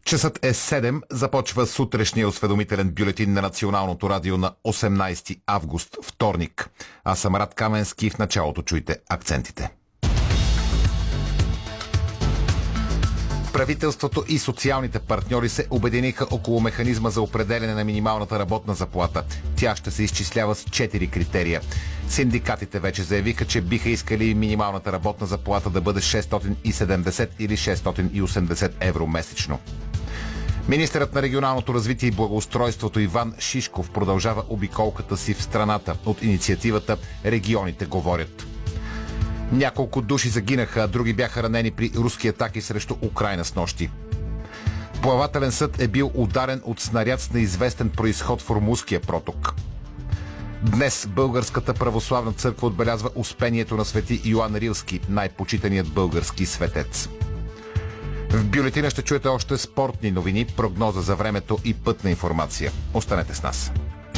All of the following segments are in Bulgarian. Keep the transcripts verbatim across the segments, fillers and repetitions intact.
Часът е седем, започва сутрешния осведомителен бюлетин на Националното радио на осемнайсети август, вторник. Аз съм Рад Каменски, в началото чуйте акцентите. Правителството и социалните партньори се обединиха около механизма за определяне на минималната работна заплата. Тя ще се изчислява с четири критерия. Синдикатите вече заявиха, че биха искали минималната работна заплата да бъде шестстотин и седемдесет или шестстотин и осемдесет евро месечно. Министърът на регионалното развитие и благоустройството Иван Шишков продължава обиколката си в страната от инициативата "Регионите говорят". Няколко души загинаха, а други бяха ранени при руски атаки срещу Украйна снощи. Плавателен съд е бил ударен от снаряд с неизвестен произход в Ормузския проток. Днес Българската православна църква отбелязва успението на свети Йоан Рилски, най-почитаният български светец. В бюлетина ще чуете още спортни новини, прогноза за времето и пътна информация. Останете с нас.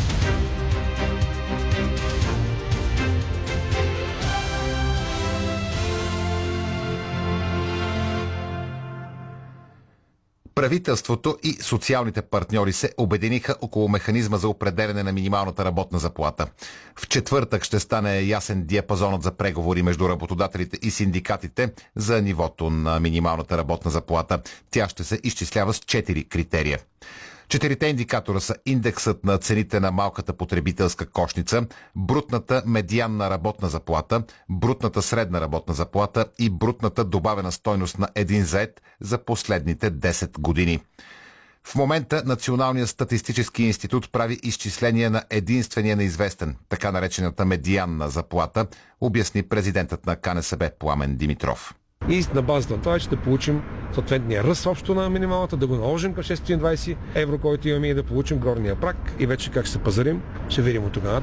Правителството и социалните партньори се обединиха около механизма за определяне на минималната работна заплата. В четвъртък ще стане ясен диапазонът за преговори между работодателите и синдикатите за нивото на минималната работна заплата. Тя ще се изчислява с четири критерия. Четирите индикатора са индексът на цените на малката потребителска кошница, брутната медианна работна заплата, брутната средна работна заплата и брутната добавена стойност на един зает за последните десет години. В момента Националният статистически институт прави изчисление на единствения неизвестен, така наречената медианна заплата, обясни президентът на КНСБ Пламен Димитров. И на базата на това ще получим съответния ръст общо на минималната, да го наложим към шестстотин и двайсет евро, който имаме, и да получим горния праг. И вече как ще се пазарим, ще видим от тогава.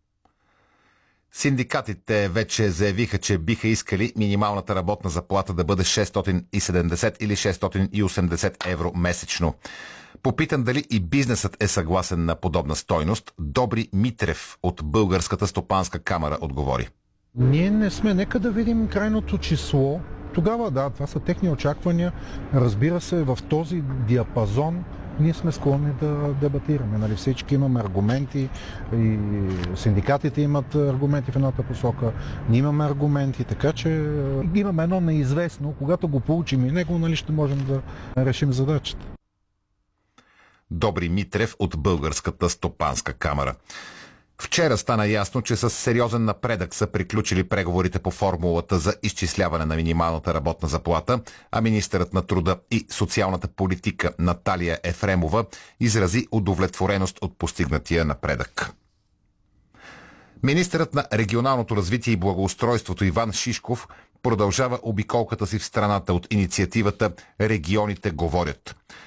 Синдикатите вече заявиха, че биха искали минималната работна заплата да бъде шестстотин и седемдесет или шестстотин и осемдесет евро месечно. Попитан дали и бизнесът е съгласен на подобна стойност, Добри Митрев от Българската стопанска камара отговори. Ние не сме. Нека да видим крайното число. Тогава да, това са техни очаквания. Разбира се, в този диапазон ние сме склонни да дебатираме. Нали, всички имаме аргументи и синдикатите имат аргументи в едната посока. Ние имаме аргументи, така че имаме едно неизвестно. Когато го получим и него, нали, ще можем да решим задачата. Добри Митрев от Българската стопанска камара. Вчера стана ясно, че с сериозен напредък са приключили преговорите по формулата за изчисляване на минималната работна заплата, а министърът на труда и социалната политика Наталия Ефремова изрази удовлетвореност от постигнатия напредък. Министърът на регионалното развитие и благоустройството Иван Шишков продължава обиколката си в страната от инициативата "Регионите говорят".